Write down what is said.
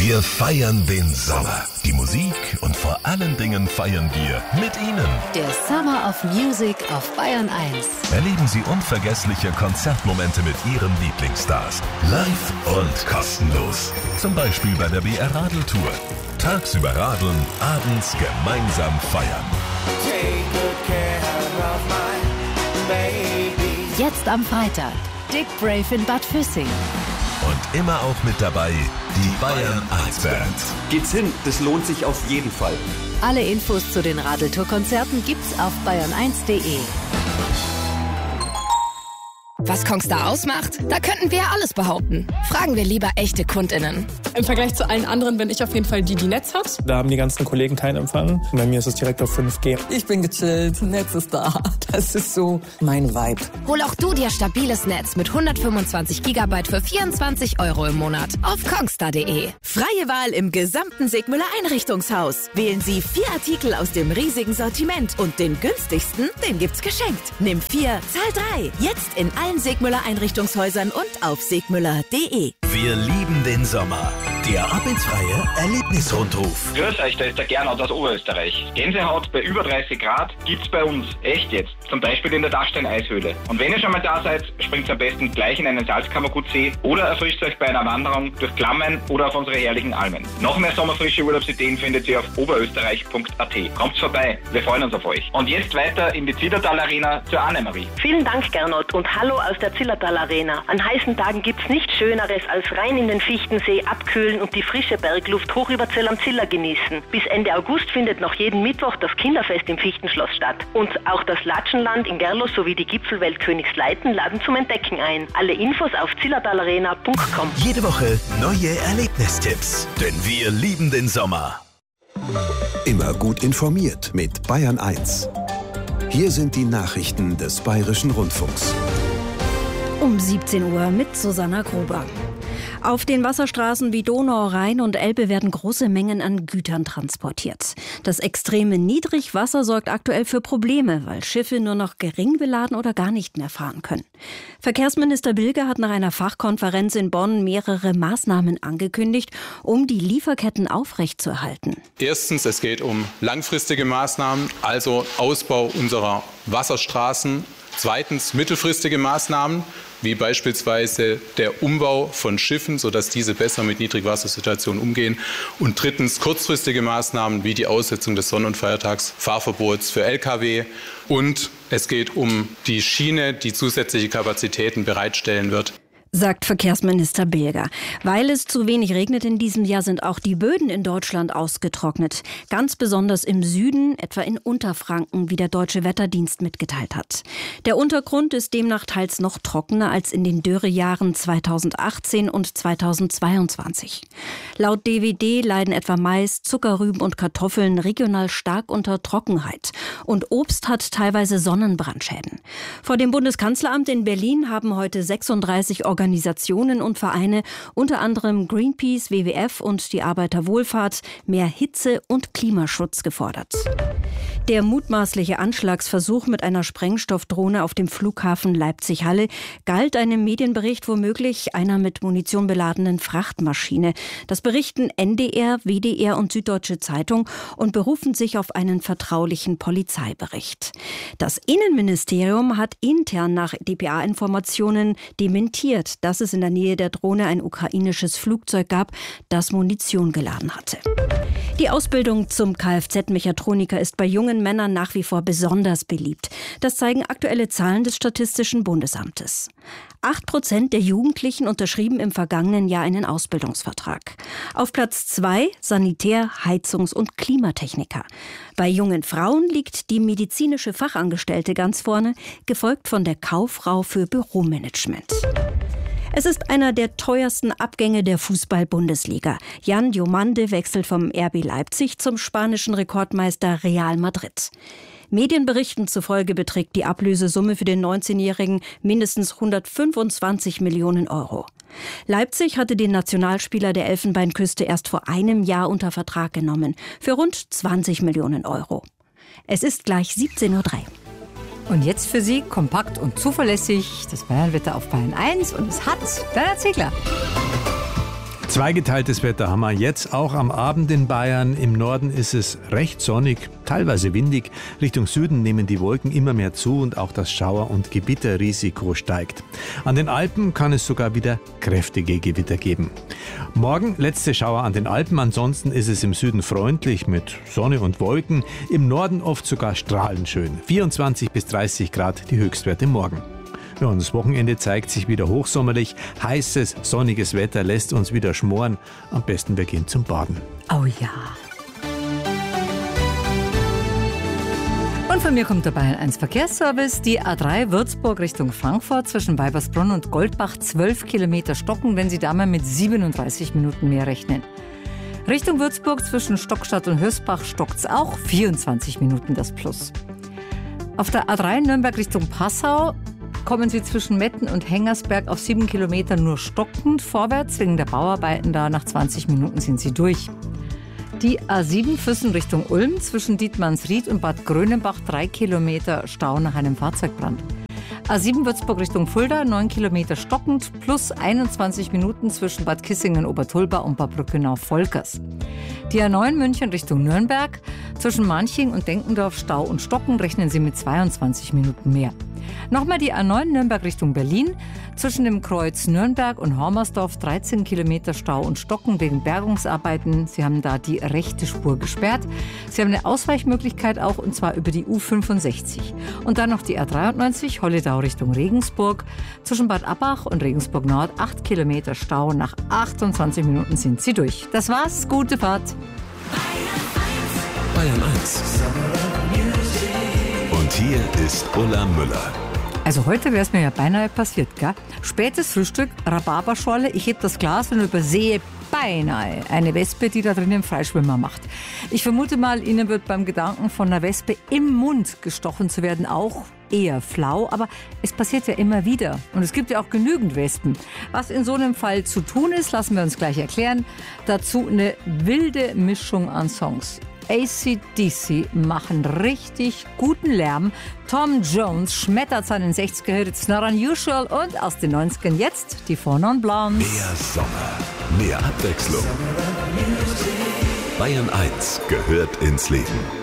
Wir feiern den Sommer. Die Musik und vor allen Dingen feiern wir mit Ihnen. Der Summer of Music auf Bayern 1. Erleben Sie unvergessliche Konzertmomente mit Ihren Lieblingsstars. Live und kostenlos. Zum Beispiel bei der BR Radeltour. Tagsüber radeln, abends gemeinsam feiern. Jetzt am Freitag. Dick Brave in Bad Füssing. Und immer auch mit dabei die Bayern 1 Band. Geht's hin, das lohnt sich auf jeden Fall. Alle Infos zu den Radeltour-Konzerten gibt's auf bayern1.de. Was Kongstar ausmacht? Da könnten wir ja alles behaupten. Fragen wir lieber echte KundInnen. Im Vergleich zu allen anderen bin ich auf jeden Fall die Netz hat. Da haben die ganzen Kollegen keinen Empfang. Bei mir ist es direkt auf 5G. Ich bin gechillt, Netz ist da. Das ist so mein Vibe. Hol auch du dir stabiles Netz mit 125 GB für 24 € im Monat auf kongstar.de. Freie Wahl im gesamten Segmüller Einrichtungshaus. Wählen Sie 4 Artikel aus dem riesigen Sortiment und den günstigsten, den gibt's geschenkt. Nimm 4, zahl 3. Jetzt in allen Segmüller Einrichtungshäusern und auf segmüller.de. Wir lieben den Sommer. Der ab ins Freie Erlebnisrundruf. Grüß euch, da ist der Gernot aus Oberösterreich. Gänsehaut bei über 30 Grad gibt's bei uns. Echt jetzt. Zum Beispiel in der Dachstein-Eishöhle. Und wenn ihr schon mal da seid, springt am besten gleich in einen Salzkammergutsee oder erfrischt euch bei einer Wanderung durch Klammen oder auf unsere herrlichen Almen. Noch mehr sommerfrische Urlaubsideen findet ihr auf oberösterreich.at. Kommt vorbei, wir freuen uns auf euch. Und jetzt weiter in die Zillertal Arena zur Annemarie. Vielen Dank, Gernot, und hallo aus der Zillertal Arena. An heißen Tagen gibt's nichts Schöneres als rein in den Fichtensee abkühlen und die frische Bergluft hoch über Zell am Ziller genießen. Bis Ende August findet noch jeden Mittwoch das Kinderfest im Fichtenschloss statt. Und auch das Latschenland in Gerlos sowie die Gipfelwelt Königsleiten laden zum Entdecken ein. Alle Infos auf zillertalarena.com. Jede Woche neue Erlebnistipps, denn wir lieben den Sommer. Immer gut informiert mit Bayern 1. Hier sind die Nachrichten des Bayerischen Rundfunks. Um 17 Uhr mit Susanna Gruber. Auf den Wasserstraßen wie Donau, Rhein und Elbe werden große Mengen an Gütern transportiert. Das extreme Niedrigwasser sorgt aktuell für Probleme, weil Schiffe nur noch gering beladen oder gar nicht mehr fahren können. Verkehrsminister Bilger hat nach einer Fachkonferenz in Bonn mehrere Maßnahmen angekündigt, um die Lieferketten aufrechtzuerhalten. Erstens, es geht um langfristige Maßnahmen, also Ausbau unserer Wasserstraßen. Zweitens, mittelfristige Maßnahmen, wie beispielsweise der Umbau von Schiffen, sodass diese besser mit Niedrigwassersituationen umgehen. Und drittens, kurzfristige Maßnahmen, wie die Aussetzung des Sonn- und Feiertagsfahrverbots für Lkw. Und es geht um die Schiene, die zusätzliche Kapazitäten bereitstellen wird. Sagt Verkehrsminister Bilger. Weil es zu wenig regnet in diesem Jahr, sind auch die Böden in Deutschland ausgetrocknet. Ganz besonders im Süden, etwa in Unterfranken, wie der Deutsche Wetterdienst mitgeteilt hat. Der Untergrund ist demnach teils noch trockener als in den Dürrejahren 2018 und 2022. Laut DWD leiden etwa Mais, Zuckerrüben und Kartoffeln regional stark unter Trockenheit. Und Obst hat teilweise Sonnenbrandschäden. Vor dem Bundeskanzleramt in Berlin haben heute 36 Organisationen und Vereine, unter anderem Greenpeace, WWF und die Arbeiterwohlfahrt, mehr Hitze- und Klimaschutz gefordert. Der mutmaßliche Anschlagsversuch mit einer Sprengstoffdrohne auf dem Flughafen Leipzig-Halle galt einem Medienbericht womöglich einer mit Munition beladenen Frachtmaschine. Das berichten NDR, WDR und Süddeutsche Zeitung und berufen sich auf einen vertraulichen Polizeibericht. Das Innenministerium hat intern nach dpa-Informationen dementiert, dass es in der Nähe der Drohne ein ukrainisches Flugzeug gab, das Munition geladen hatte. Die Ausbildung zum Kfz-Mechatroniker ist bei jungen Männern nach wie vor besonders beliebt. Das zeigen aktuelle Zahlen des Statistischen Bundesamtes. 8% der Jugendlichen unterschrieben im vergangenen Jahr einen Ausbildungsvertrag. Auf Platz 2 Sanitär-, Heizungs- und Klimatechniker. Bei jungen Frauen liegt die medizinische Fachangestellte ganz vorne, gefolgt von der Kauffrau für Büromanagement. Es ist einer der teuersten Abgänge der Fußball-Bundesliga. Jan Diomande wechselt vom RB Leipzig zum spanischen Rekordmeister Real Madrid. Medienberichten zufolge beträgt die Ablösesumme für den 19-Jährigen mindestens 125 Millionen Euro. Leipzig hatte den Nationalspieler der Elfenbeinküste erst vor einem Jahr unter Vertrag genommen, für rund 20 Millionen Euro. Es ist gleich 17:03 Uhr. Und jetzt für Sie kompakt und zuverlässig das Bayernwetter auf Bayern 1 und es hat Bernhard Ziegler. Zweigeteiltes Wetter haben wir jetzt auch am Abend in Bayern. Im Norden ist es recht sonnig, teilweise windig. Richtung Süden nehmen die Wolken immer mehr zu und auch das Schauer- und Gewitterrisiko steigt. An den Alpen kann es sogar wieder kräftige Gewitter geben. Morgen letzte Schauer an den Alpen, ansonsten ist es im Süden freundlich mit Sonne und Wolken. Im Norden oft sogar strahlend schön. 24 bis 30 Grad die Höchstwerte morgen. Ja, und das Wochenende zeigt sich wieder hochsommerlich. Heißes, sonniges Wetter lässt uns wieder schmoren. Am besten wir gehen zum Baden. Oh ja. Und von mir kommt der Bayern 1 Verkehrsservice. Die A3 Würzburg Richtung Frankfurt zwischen Weibersbronn und Goldbach 12 Kilometer stocken, wenn Sie da mal mit 37 Minuten mehr rechnen. Richtung Würzburg zwischen Stockstadt und Hösbach stockt's auch 24 Minuten das Plus. Auf der A3 Nürnberg Richtung Passau kommen Sie zwischen Metten und Hengersberg auf 7 Kilometer nur stockend vorwärts. Wegen der Bauarbeiten da nach 20 Minuten sind Sie durch. Die A7 Füssen Richtung Ulm zwischen Dietmannsried und Bad Grönenbach 3 Kilometer Stau nach einem Fahrzeugbrand. A7 Würzburg Richtung Fulda 9 Kilometer stockend plus 21 Minuten zwischen Bad Kissingen-Obertulba und Bad Brückenau-Volkers. Die A9 München Richtung Nürnberg zwischen Manching und Denkendorf Stau und Stocken rechnen Sie mit 22 Minuten mehr. Nochmal die A9 Nürnberg Richtung Berlin. Zwischen dem Kreuz Nürnberg und Hormersdorf 13 Kilometer Stau und Stocken wegen Bergungsarbeiten. Sie haben da die rechte Spur gesperrt. Sie haben eine Ausweichmöglichkeit auch, und zwar über die U65. Und dann noch die A93 Holledau Richtung Regensburg. Zwischen Bad Abbach und Regensburg Nord 8 Kilometer Stau. Nach 28 Minuten sind Sie durch. Das war's. Gute Fahrt. Bayern 1. Und hier ist Ulla Müller. Also heute wäre es mir ja beinahe passiert, gell? Spätes Frühstück, Rhabarberschorle, ich heb das Glas und übersehe beinahe eine Wespe, die da drinnen Freischwimmer macht. Ich vermute mal, Ihnen wird beim Gedanken von einer Wespe im Mund gestochen zu werden auch eher flau, aber es passiert ja immer wieder. Und es gibt ja auch genügend Wespen. Was in so einem Fall zu tun ist, lassen wir uns gleich erklären. Dazu eine wilde Mischung an Songs. AC/DC machen richtig guten Lärm. Tom Jones schmettert seinen 60er-Hit It's Not Unusual und aus den 90ern jetzt die Four Non Blondes. Mehr Sommer, mehr Abwechslung. Bayern 1 gehört ins Leben.